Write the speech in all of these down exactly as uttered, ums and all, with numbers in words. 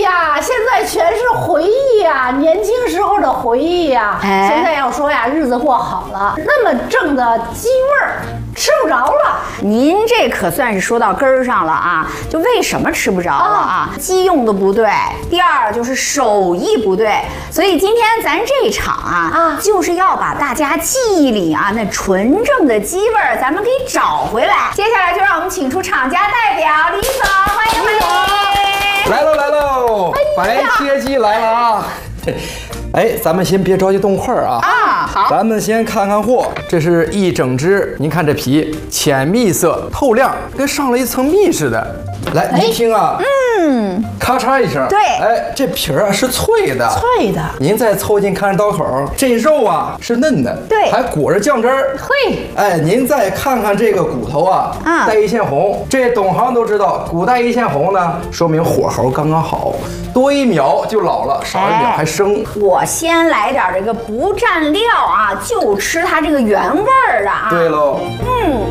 呀，现在全是回忆呀，年轻时候的回忆呀。哎、现在要说呀，日子过好了，那么正的鸡味儿吃不着了。 您这可算是说到根儿上了啊！就为什么吃不着了啊？鸡用的不对，第二就是手艺不对。所以今天咱这场啊，啊就是要把大家记忆里啊那纯正的鸡味儿，咱们给找回来。接下来就让我们请出厂家代表李总，欢迎欢迎！ 来喽来喽，白切鸡来了啊！哎，咱们先别着急动筷啊！ 啊，好， 咱们先看看货，这是一整只，您看这皮浅蜜色透亮，跟上了一层蜜似的。来，您听啊， 嗯， 咔嚓一声， 对， 哎，这皮儿啊是脆的， 脆的。 您再凑近看刀口，这肉啊是嫩的， 对， 还裹着酱汁儿。 嘿， 哎，您再看看这个骨头啊， 啊， 带一线红，这懂行都知道，骨带一线红呢，说明火候刚刚好，多一秒就老了，少一秒还生。 哎、我先来点这个不蘸料啊，就吃它这个原味儿的啊。 对喽， 嗯。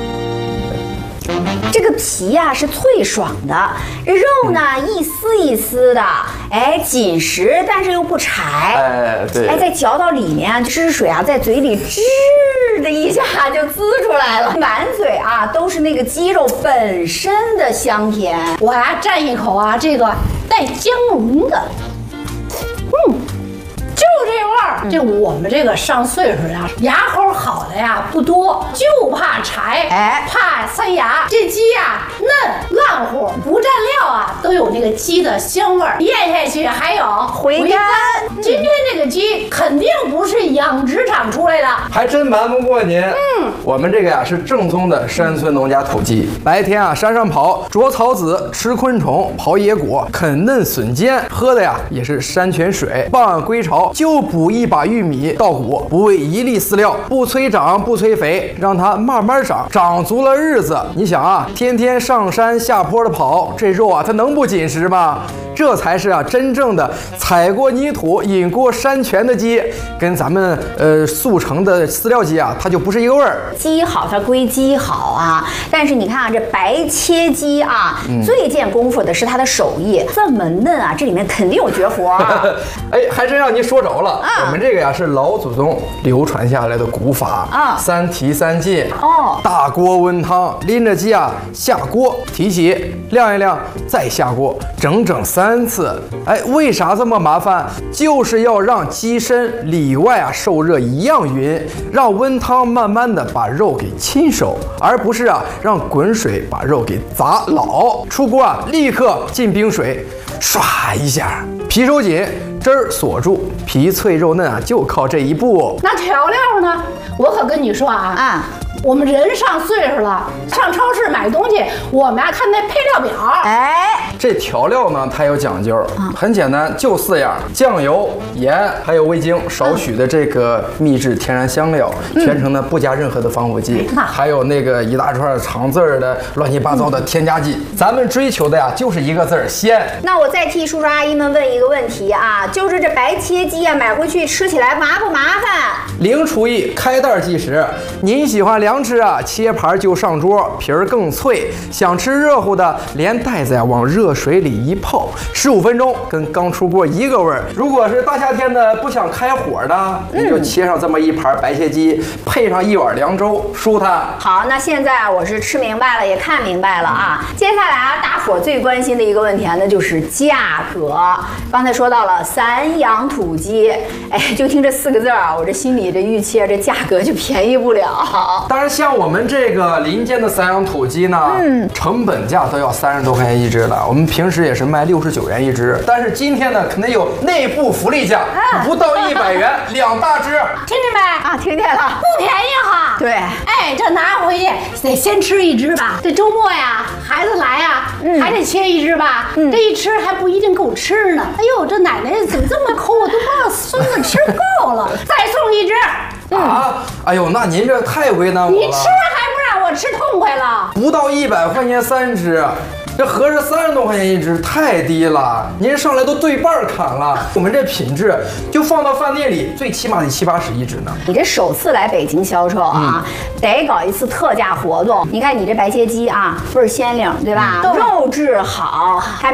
这个皮呀、啊、是脆爽的，肉呢一丝一丝的，哎，紧实但是又不柴， 哎，对， 哎，再嚼到里面，汁水啊在嘴里吱的一下就滋出来了，满嘴啊都是那个鸡肉本身的香甜。 我呀蘸一口啊，这个带姜蓉的，嗯。就这味儿，这我们这个上岁数呀，牙口好的呀不多，就怕柴， 哎， 怕塞牙。这鸡呀嫩烂乎，不蘸料啊，都有那个鸡的香味儿，咽下去还有回甘。 今天这个鸡肯定不是养殖场出来的， 还真瞒不过您。嗯，我们这个呀是正宗的山村农家土鸡，白天啊山上跑，捉草籽，吃昆虫，刨野果，啃嫩笋尖，喝的呀也是山泉水。傍晚归巢。就补一把玉米稻谷，不喂一粒饲料，不催长不催肥，让它慢慢长，长足了日子。你想啊，天天上山下坡的跑，这肉啊它能不紧实吗？这才是啊真正的踩过泥土饮过山泉的鸡，跟咱们呃速成的饲料鸡啊它就不是一个味儿。 鸡好它归鸡好啊，但是你看啊这白切鸡啊、嗯、最见功夫的是它的手艺，这么嫩啊，这里面肯定有绝活啊。 哎，还真让您说着了、啊、我们这个呀是老祖宗流传下来的古法啊，三提三进哦，大锅温汤，拎着鸡啊下锅，提起晾一晾再下锅，整整三次。哎，为啥这么麻烦？就是要让鸡身里外啊受热一样匀，让温汤慢慢的把肉给浸熟，而不是啊让滚水把肉给砸老。出锅啊立刻进冰水，唰一下，皮收紧，汁儿锁住，皮脆肉嫩啊，就靠这一步。 那调料呢？我可跟你说啊啊！我们人上岁数了，上超市买东西，我们啊看那配料表。 哎， 这调料呢，它有讲究，很简单，就四样：酱油、盐，还有味精，少许的这个秘制天然香料，嗯、全程呢不加任何的防腐剂，嗯、还有那个一大串长字儿的乱七八糟的添加剂。嗯、咱们追求的呀，就是一个字儿鲜。 那我再替叔叔阿姨们问一个问题啊，就是这白切鸡啊，买回去吃起来麻不麻烦？ 零厨艺，开袋即食。您喜欢凉吃啊，切盘就上桌，皮儿更脆。想吃热乎的，连袋子呀往热水里一泡，十五分钟，跟刚出锅一个味儿。如果是大夏天的不想开火的，你就切上这么一盘白切鸡，配上一碗凉粥，舒坦。 好，那现在我是吃明白了，也看明白了啊。接下来啊，大伙最关心的一个问题啊，那就是价格。刚才说到了散养土鸡，哎，就听这四个字啊，我这心里这预期啊，这价格就便宜不了。 当然，像我们这个林间的散养土鸡呢，嗯，成本价都要三十多块钱一只了。我们平时也是卖六十九元一只，但是今天呢，肯定有内部福利价，啊、不到一百元两大只。 听见没？ 啊，听见了， 不便宜哈。 对， 哎，这拿回去得先吃一只吧。这周末呀，孩子来呀，嗯、还得切一只吧。嗯、这一吃还不一定够吃呢。哎呦，这奶奶怎么这么抠？我都怕孙子吃够了，再送一只。 嗯、啊，哎呦，那您这太为难我了。 你吃还不让我吃痛快了？ 不到一百块钱三只。这合着三十多块钱一只，太低了。您上来都对半砍了，我们这品质就放到饭店里，最起码得七八十一只呢。 你这首次来北京销售啊，嗯、得搞一次特价活动。你看你这白切鸡啊，倍儿鲜灵，对吧？嗯、肉质好，还